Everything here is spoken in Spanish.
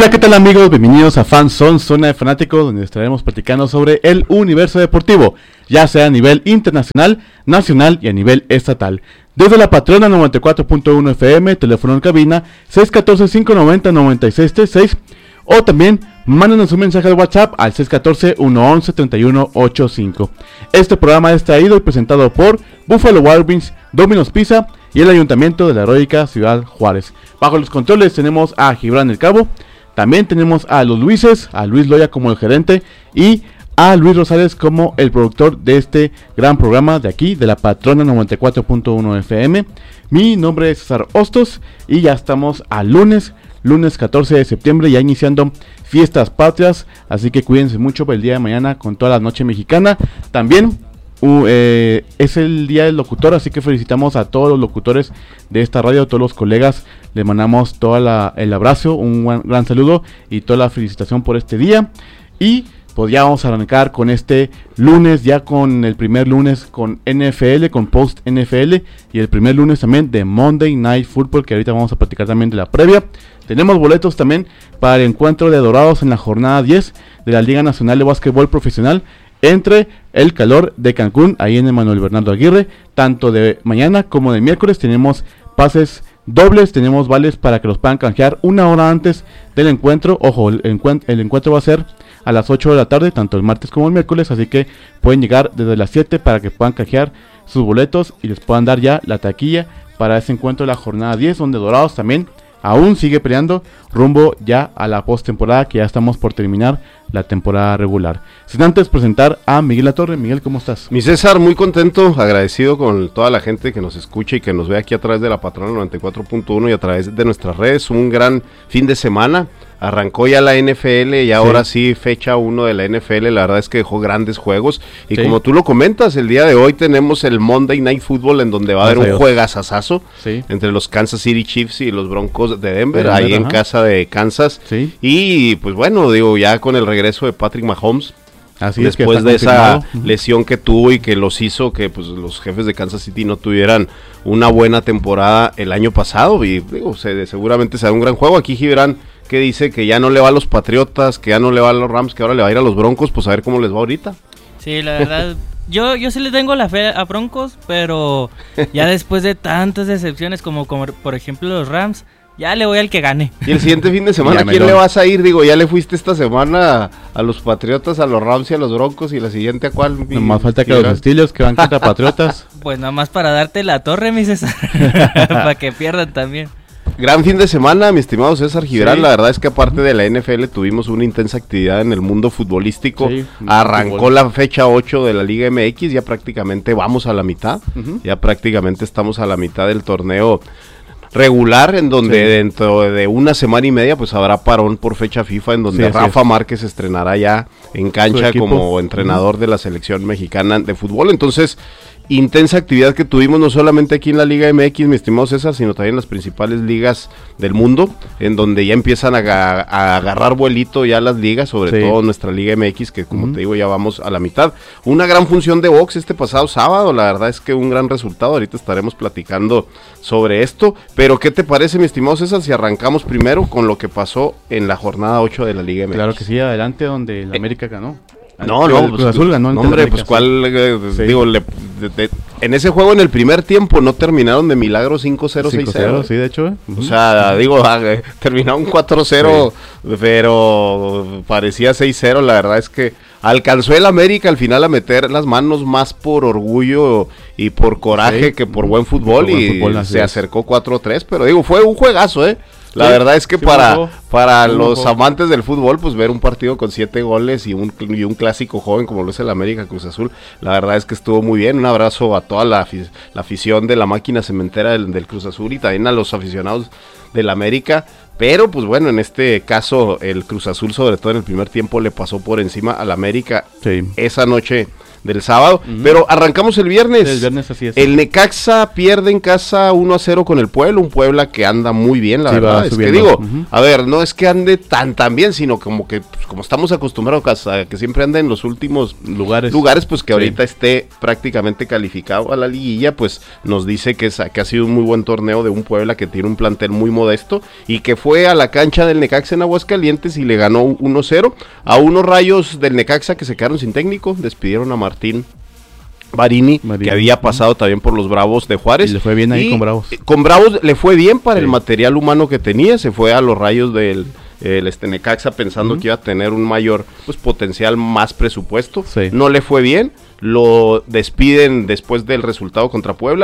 Hola, ¿qué tal amigos? Bienvenidos a FanZone, zona de fanáticos, donde estaremos platicando sobre el universo deportivo, ya sea a nivel internacional, nacional y a nivel estatal. Desde la Patrona 94.1 FM, teléfono en cabina 614-590-9636, o también mándanos un mensaje de WhatsApp al 614-111-3185. Este programa es traído y presentado por Buffalo Wild Wings, Domino's Pizza y el Ayuntamiento de la heroica Ciudad Juárez. Bajo los controles tenemos a Gibran El Cabo, también tenemos a los Luises, a Luis Loya como el gerente y a Luis Rosales como el productor de este gran programa de aquí, de la Patrona 94.1 FM. Mi nombre es César Hostos y ya estamos a lunes 14 de septiembre, ya iniciando fiestas patrias, así que cuídense mucho por el día de mañana con toda la noche mexicana. También es el día del locutor, así que felicitamos a todos los locutores de esta radio, a todos los colegas, les mandamos todo el abrazo, un gran saludo y toda la felicitación por este día. Y pues ya vamos a arrancar con este lunes, ya con el primer lunes con NFL, con Post NFL, y el primer lunes también de Monday Night Football, que ahorita vamos a platicar también de la previa. Tenemos boletos también para el encuentro de Dorados en la jornada 10 de la Liga Nacional de Básquetbol Profesional entre el Calor de Cancún, ahí en el Manuel Bernardo Aguirre. Tanto de mañana como de miércoles tenemos pases dobles, tenemos vales para que los puedan canjear una hora antes del encuentro. Ojo, el encuentro va a ser a las 8 de la tarde, tanto el martes como el miércoles, así que pueden llegar desde las 7 para que puedan canjear sus boletos y les puedan dar ya la taquilla para ese encuentro de la jornada 10, donde Dorados también aún sigue peleando rumbo ya a la postemporada, que ya estamos por terminar la temporada regular. Sin antes presentar a Miguel Latorre. Miguel, ¿cómo estás? Mi César, muy contento, agradecido con toda la gente que nos escucha y que nos ve aquí a través de la Patrona 94.1 y a través de nuestras redes. Un gran fin de semana. Arrancó ya la NFL y ahora sí, fecha 1 de la NFL, la verdad es que dejó grandes juegos y como tú lo comentas, el día de hoy tenemos el Monday Night Football, en donde va a haber un juegazazazo entre los Kansas City Chiefs y los Broncos de Denver, ahí en casa de Kansas, y pues bueno, digo, ya con el regreso de Patrick Mahomes, así después de esa lesión que tuvo y que los hizo que pues los jefes de Kansas City no tuvieran una buena temporada el año pasado, y digo, seguramente será un gran juego. Aquí Gibran, que dice que ya no le va a los Patriotas, que ya no le va a los Rams, que ahora le va a ir a los Broncos, pues a ver cómo les va ahorita. Sí, la verdad, yo sí le tengo la fe a Broncos, pero ya después de tantas decepciones como por ejemplo los Rams, ya le voy al que gane. Y el siguiente fin de semana, ¿a quién le vas a ir? Digo, ya le fuiste esta semana a los Patriotas, a los Rams y a los Broncos, y la siguiente ¿a cuál? Nomás falta que los Steelers, que van contra Patriotas. Pues nada más para darte la torre, mi César, para que pierdan también. Gran fin de semana, mi estimado César Gibran, la verdad es que aparte de la NFL tuvimos una intensa actividad en el mundo futbolístico, arrancó la fecha 8 de la Liga MX, ya prácticamente vamos a la mitad, ya prácticamente estamos a la mitad del torneo regular, en donde dentro de una semana y media pues habrá parón por fecha FIFA, en donde Rafa Márquez estrenará ya en cancha como entrenador de la selección mexicana de fútbol. Entonces, intensa actividad que tuvimos no solamente aquí en la Liga MX, mi estimado César, sino también en las principales ligas del mundo, en donde ya empiezan a agarrar vuelito ya las ligas, sobre todo nuestra Liga MX, que como te digo ya vamos a la mitad. Una gran función de box este pasado sábado, la verdad es que un gran resultado, ahorita estaremos platicando sobre esto, pero ¿qué te parece, mi estimado César, si arrancamos primero con lo que pasó en la jornada 8 de la Liga MX? Claro que sí, adelante, donde el América ganó. No, Cruz Azul ganó. No, hombre, pues cuál, digo, en ese juego en el primer tiempo no terminaron de milagro 5-0, 6-0. Sí, de hecho. O sea, digo, terminaron 4-0, pero parecía 6-0, la verdad es que alcanzó el América al final a meter las manos más por orgullo y por coraje que por buen fútbol, se acercó 4-3, pero digo, fue un juegazo, La verdad es que para los amantes del fútbol, pues ver un partido con 7 goles y un clásico joven como lo es el América Cruz Azul, la verdad es que estuvo muy bien. Un abrazo a toda la afición de la máquina cementera del Cruz Azul y también a los aficionados del América. Pero pues bueno, en este caso el Cruz Azul, sobre todo en el primer tiempo, le pasó por encima al América esa noche del sábado, pero arrancamos el viernes. El viernes, así es. El Necaxa pierde en casa 1-0 con el Puebla, un Puebla que anda muy bien, la verdad. Es que digo, a ver, no es que ande tan bien, sino como que pues como estamos acostumbrados a que siempre anda en los últimos lugares pues que ahorita esté prácticamente calificado a la liguilla, pues nos dice que ha sido un muy buen torneo de un Puebla que tiene un plantel muy modesto y que fue a la cancha del Necaxa en Aguascalientes y le ganó 1-0 a unos Rayos del Necaxa que se quedaron sin técnico, despidieron a Martín Barini, que había pasado también por los Bravos de Juárez. Y le fue bien ahí con Bravos. Con Bravos le fue bien para el material humano que tenía, se fue a los Rayos del Necaxa pensando que iba a tener un mayor potencial, más presupuesto. No le fue bien, lo despiden después del resultado contra Puebla.